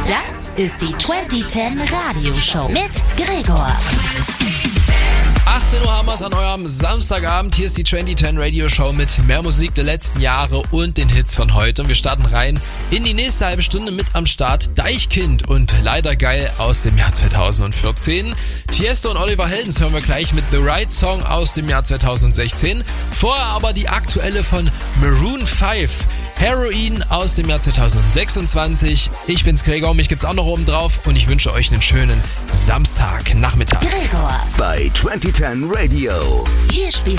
Das ist die 2010 Radioshow mit Gregor. 18 Uhr haben wir es an eurem Samstagabend. Hier ist die 2010 Radio Show mit mehr Musik der letzten Jahre und den Hits von heute. Und wir starten rein in die nächste halbe Stunde mit am Start Deichkind und Leider Geil aus dem Jahr 2014. Tiesto und Oliver Heldens hören wir gleich mit The Right Song aus dem Jahr 2016. Vorher aber die aktuelle von Maroon 5. Heroin aus dem Jahr 2026. Ich bin's Gregor, mich gibt's auch noch oben drauf und ich wünsche euch einen schönen Samstagnachmittag. Gregor Bei 2010 Radio. Hier spielt